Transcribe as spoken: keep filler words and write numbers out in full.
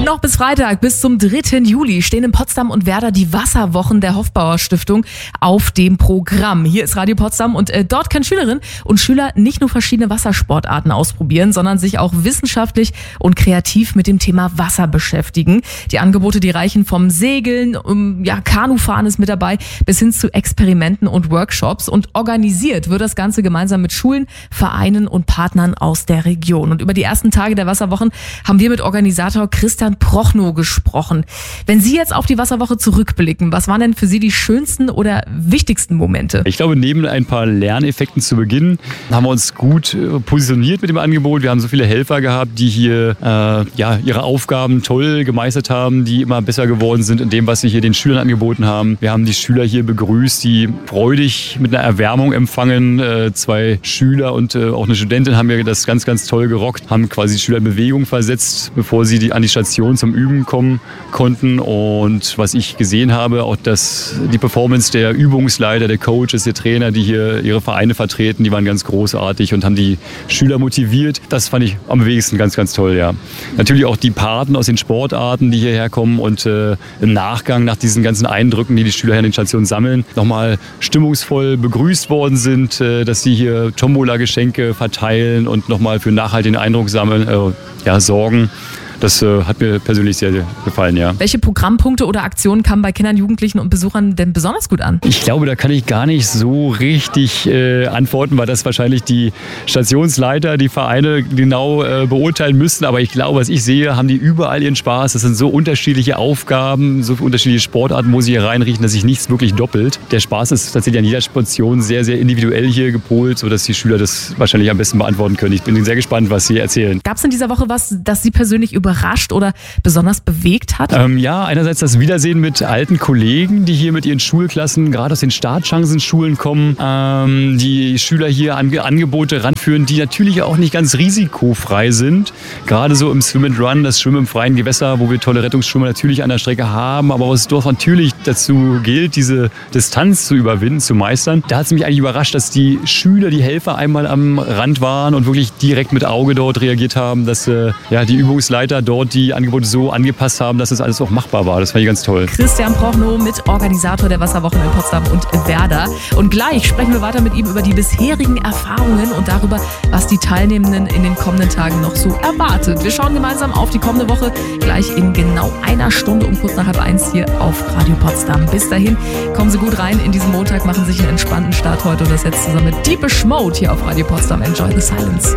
noch bis Freitag, bis zum dritten Juli, stehen in Potsdam und Werder die Wasserwochen der Hofbauer Stiftung auf dem Programm. Hier ist Radio Potsdam und äh, dort können Schülerinnen und Schüler nicht nur verschiedene Wassersportarten ausprobieren, sondern sich auch wissenschaftlich und kreativ mit dem Thema Wasser beschäftigen. Die Angebote, die reichen vom Segeln, um, ja, Kanufahren ist mit dabei, bis hin zu Experimenten und Workshops. Und organisiert wird das Ganze gemeinsam mit Schulen, Vereinen und Partnern aus der Region. Und über die ersten Tage der Wasserwochen haben wir mit Organisator Christian Prochnow gesprochen. Wenn Sie jetzt auf die Wasserwoche zurückblicken, was waren denn für Sie die schönsten oder wichtigsten Momente? Ich glaube, neben ein paar Lerneffekten zu Beginn haben wir uns gut positioniert mit dem Angebot. Wir haben so viele Helfer gehabt, die hier äh, ja, ihre Aufgaben toll gemeistert haben, die immer besser geworden sind in dem, was sie hier den Schülern angeboten haben. Wir haben die Schüler hier begrüßt, die freudig mit einer Erwärmung empfangen. Äh, zwei Schüler und äh, auch eine Studentin haben mir das ganz, ganz toll gerockt, haben quasi die Schüler in Bewegung versetzt, bevor sie die, an die Station zum Üben kommen konnten. Und was ich gesehen habe, auch das, die Performance der Übungsleiter, der Coaches, der Trainer, die hier ihre Vereine vertreten, die waren ganz großartig und haben die Schüler motiviert. Das fand ich am wenigsten ganz, ganz toll, ja. Natürlich auch die Paten aus den Sportarten, die hierher kommen und äh, im Nachgang nach diesen ganzen Eindrücken, die die Schüler hier in den Stationen sammeln, nochmal stimmungsvoll begrüßt worden sind, äh, dass sie hier Tombola-Geschenke verteilen und nochmal für nachhaltigen Eindruck sammeln, äh, ja, sorgen. Das äh, hat mir persönlich sehr, sehr gefallen, ja. Welche Programmpunkte oder Aktionen kamen bei Kindern, Jugendlichen und Besuchern denn besonders gut an? Ich glaube, da kann ich gar nicht so richtig äh, antworten, weil das wahrscheinlich die Stationsleiter, die Vereine genau äh, beurteilen müssten. Aber ich glaube, was ich sehe, haben die überall ihren Spaß. Das sind so unterschiedliche Aufgaben, so unterschiedliche Sportarten, wo sie hier reinriechen, dass sich nichts wirklich doppelt. Der Spaß ist tatsächlich an jeder Station sehr, sehr individuell hier gepolt, sodass die Schüler das wahrscheinlich am besten beantworten können. Ich bin sehr gespannt, was sie erzählen. Gab es in dieser Woche was, das Sie persönlich über überrascht oder besonders bewegt hat? Ähm, ja, einerseits das Wiedersehen mit alten Kollegen, die hier mit ihren Schulklassen gerade aus den Startchancenschulen kommen, ähm, die Schüler hier an Angebote ranführen, die natürlich auch nicht ganz risikofrei sind. Gerade so im Swim and Run, das Schwimmen im freien Gewässer, wo wir tolle Rettungsschwimmer natürlich an der Strecke haben, aber was doch natürlich dazu gilt, diese Distanz zu überwinden, zu meistern. Da hat es mich eigentlich überrascht, dass die Schüler, die Helfer einmal am Rand waren und wirklich direkt mit Auge dort reagiert haben, dass äh, ja, die Übungsleiter dort die Angebote so angepasst haben, dass das alles auch machbar war. Das fand ich ganz toll. Christian Prochnow, Mitorganisator der Wasserwochen in Potsdam und Werder. Und gleich sprechen wir weiter mit ihm über die bisherigen Erfahrungen und darüber, was die Teilnehmenden in den kommenden Tagen noch so erwartet. Wir schauen gemeinsam auf die kommende Woche gleich in genau einer Stunde um kurz nach halb eins hier auf Radio Potsdam. Bis dahin, kommen Sie gut rein in diesen Montag, machen sich einen entspannten Start heute und das jetzt zusammen mit Deepish Mode hier auf Radio Potsdam. Enjoy the silence.